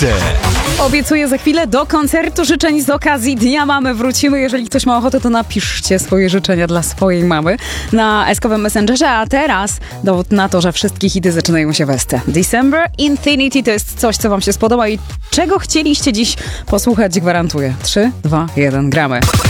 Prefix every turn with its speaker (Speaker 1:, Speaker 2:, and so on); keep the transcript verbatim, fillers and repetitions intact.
Speaker 1: Ekstra.
Speaker 2: Obiecuję za chwilę do koncertu życzeń z okazji Dnia Mamy wrócimy. Jeżeli ktoś ma ochotę, to napiszcie swoje życzenia dla swojej mamy na eskowym Messengerze. A teraz dowód na to, że wszystkie hity zaczynają się w S T. December Infinity to jest coś, co wam się spodoba i czego chcieliście dziś posłuchać, gwarantuję. trzy, dwa, jeden, gramy.